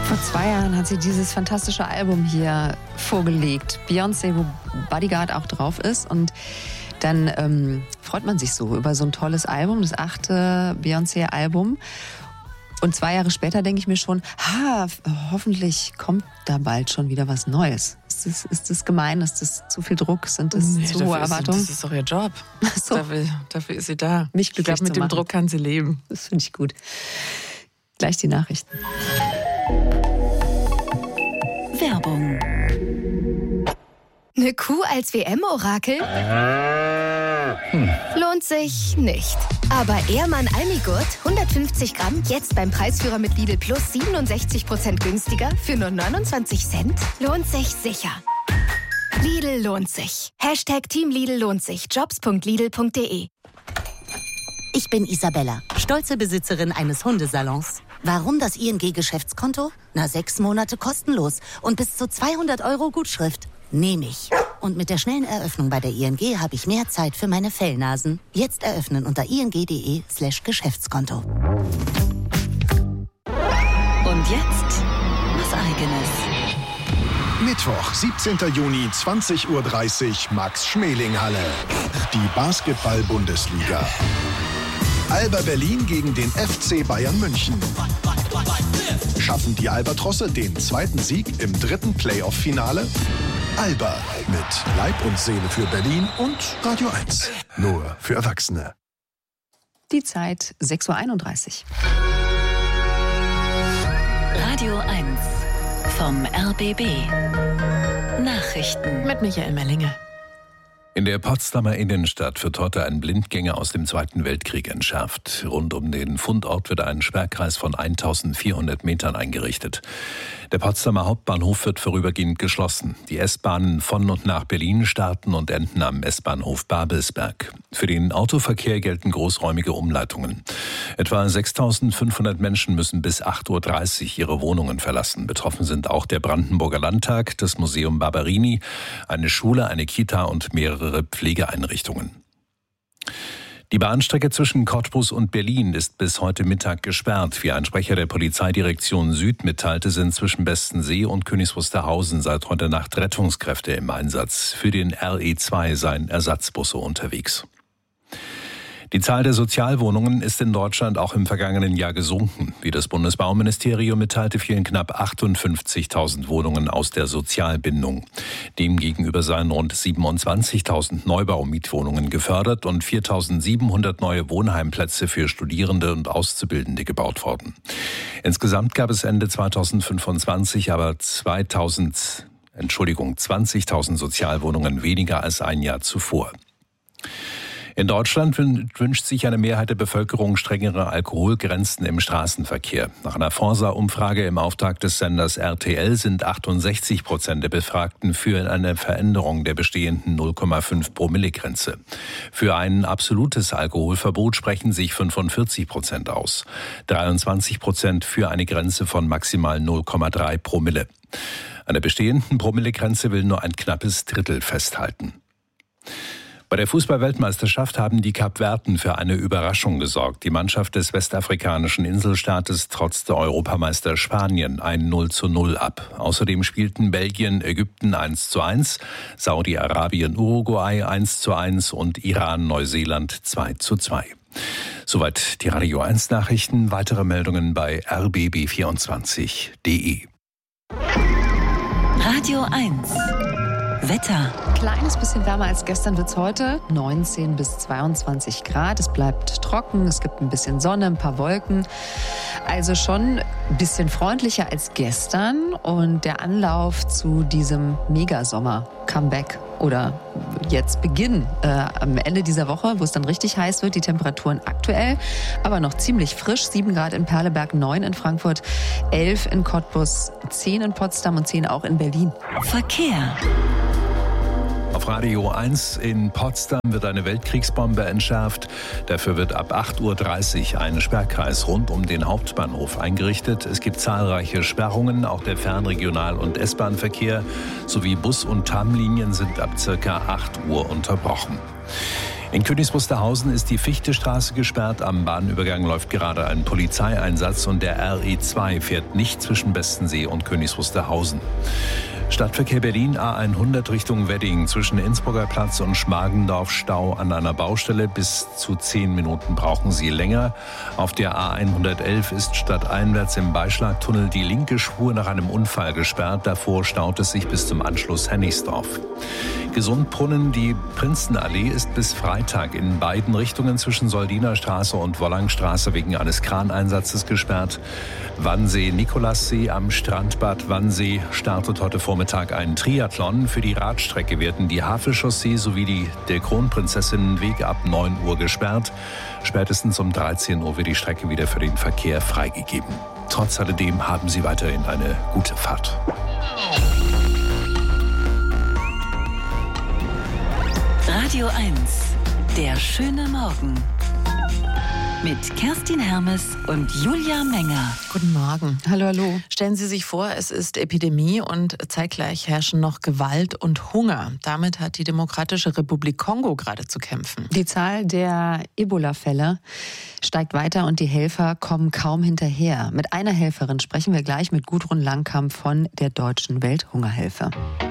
Vor 2 Jahren hat sie dieses fantastische Album hier vorgelegt. Beyoncé, wo Bodyguard auch drauf ist. Und dann freut man sich so über so ein tolles Album, das 8. Beyoncé-Album. Und 2 Jahre später denke ich mir schon, hoffentlich kommt da bald schon wieder was Neues. Ist das gemein? Ist das zu viel Druck? Sind das zu hohe Erwartungen? Das ist doch ihr Job. So. Dafür ist sie da. Mich glücklich Ich glaube, mit dem Druck kann sie leben. Das finde ich gut. Gleich die Nachrichten. Werbung. Eine Kuh als WM-Orakel? Lohnt sich nicht. Aber Ehrmann Almigurt, 150 Gramm, jetzt beim Preisführer mit Lidl Plus 67% günstiger für nur 29 Cent? Lohnt sich sicher. Lidl lohnt sich. Team Lidl lohnt sich. Jobs.lidl.de. Ich bin Isabella, stolze Besitzerin eines Hundesalons. Warum das ING-Geschäftskonto? 6 Monate kostenlos und bis zu 200 € Gutschrift. Nehme ich. Und mit der schnellen Eröffnung bei der ING habe ich mehr Zeit für meine Fellnasen. Jetzt eröffnen unter ing.de/Geschäftskonto. Und jetzt was Eigenes. Mittwoch, 17. Juni, 20:30 Uhr, Max-Schmeling-Halle. Die Basketball-Bundesliga. Alba Berlin gegen den FC Bayern München. Schaffen die Albatrosse den 2. Sieg im 3. Playoff-Finale? Alba mit Leib und Seele für Berlin und Radio 1. Nur für Erwachsene. Die Zeit 6:31 Uhr. Radio 1 vom RBB. Nachrichten Mit Michael Mellinger. In der Potsdamer Innenstadt wird heute ein Blindgänger aus dem Zweiten Weltkrieg entschärft. Rund um den Fundort wird ein Sperrkreis von 1400 Metern eingerichtet. Der Potsdamer Hauptbahnhof wird vorübergehend geschlossen. Die S-Bahnen von und nach Berlin starten und enden am S-Bahnhof Babelsberg. Für den Autoverkehr gelten großräumige Umleitungen. Etwa 6500 Menschen müssen bis 8:30 Uhr ihre Wohnungen verlassen. Betroffen sind auch der Brandenburger Landtag, das Museum Barberini, eine Schule, eine Kita und mehrere Pflegeeinrichtungen. Die Bahnstrecke zwischen Cottbus und Berlin ist bis heute Mittag gesperrt. Wie ein Sprecher der Polizeidirektion Süd mitteilte, sind zwischen Bestensee und Königs Wusterhausen seit heute Nacht Rettungskräfte im Einsatz. Für den RE2 seien Ersatzbusse unterwegs. Die Zahl der Sozialwohnungen ist in Deutschland auch im vergangenen Jahr gesunken. Wie das Bundesbauministerium mitteilte, fielen knapp 58.000 Wohnungen aus der Sozialbindung. Demgegenüber seien rund 27.000 Neubaumietwohnungen gefördert und 4.700 neue Wohnheimplätze für Studierende und Auszubildende gebaut worden. Insgesamt gab es Ende 2025 aber 20.000 Sozialwohnungen weniger als ein Jahr zuvor. In Deutschland wünscht sich eine Mehrheit der Bevölkerung strengere Alkoholgrenzen im Straßenverkehr. Nach einer Forsa-Umfrage im Auftrag des Senders RTL sind 68% der Befragten für eine Veränderung der bestehenden 0,5-Promille-Grenze. Für ein absolutes Alkoholverbot sprechen sich 45% aus. 23% für eine Grenze von maximal 0,3 Promille. An der bestehenden Promillegrenze will nur ein knappes Drittel festhalten. Bei der Fußball-Weltmeisterschaft haben die Kapverden für eine Überraschung gesorgt. Die Mannschaft des westafrikanischen Inselstaates trotzte Europameister Spanien ein 0:0 ab. Außerdem spielten Belgien, Ägypten 1:1, Saudi-Arabien, Uruguay 1:1 und Iran, Neuseeland 2:2. Soweit die Radio 1 Nachrichten. Weitere Meldungen bei rbb24.de. Radio 1 Wetter. Kleines bisschen wärmer als gestern wird's heute. 19 bis 22 Grad. Es bleibt trocken, es gibt ein bisschen Sonne, ein paar Wolken. Also schon ein bisschen freundlicher als gestern. Und der Anlauf zu diesem Megasommer-Comeback oder jetzt Beginn am Ende dieser Woche, wo es dann richtig heiß wird. Die Temperaturen aktuell, aber noch ziemlich frisch. 7 Grad in Perleberg, 9 in Frankfurt, 11 in Cottbus, 10 in Potsdam und 10 auch in Berlin. Verkehr. Auf Radio 1 in Potsdam wird eine Weltkriegsbombe entschärft. Dafür wird ab 8:30 Uhr ein Sperrkreis rund um den Hauptbahnhof eingerichtet. Es gibt zahlreiche Sperrungen, auch der Fernregional- und S-Bahn-Verkehr sowie Bus- und Tramlinien sind ab ca. 8 Uhr unterbrochen. In Königs Wusterhausen ist die Fichtestraße gesperrt. Am Bahnübergang läuft gerade ein Polizeieinsatz und der RE2 fährt nicht zwischen Bestensee und Königs Wusterhausen. Stadtverkehr Berlin A100 Richtung Wedding zwischen Innsbrucker Platz und Schmargendorf Stau an einer Baustelle. Bis zu 10 Minuten brauchen Sie länger. Auf der A111 ist stadteinwärts im Beischlagtunnel die linke Spur nach einem Unfall gesperrt. Davor staut es sich bis zum Anschluss Hennigsdorf. Gesundbrunnen, die Prinzenallee ist bis Freitag in beiden Richtungen zwischen Soldiner Straße und Wollangstraße wegen eines Kraneinsatzes gesperrt. Wannsee-Nikolassee am Strandbad Wannsee startet heute Vormittag ein Triathlon. Für die Radstrecke werden die Havelchaussee sowie der Kronprinzessinnenweg ab 9 Uhr gesperrt. Spätestens um 13 Uhr wird die Strecke wieder für den Verkehr freigegeben. Trotz alledem haben Sie weiterhin eine gute Fahrt. Radio 1, der schöne Morgen. Mit Kerstin Hermes und Julia Menger. Guten Morgen. Hallo, hallo. Stellen Sie sich vor, es ist Epidemie und zeitgleich herrschen noch Gewalt und Hunger. Damit hat die Demokratische Republik Kongo gerade zu kämpfen. Die Zahl der Ebola-Fälle steigt weiter und die Helfer kommen kaum hinterher. Mit einer Helferin sprechen wir gleich, mit Gudrun Langkamp von der Deutschen Welthungerhilfe.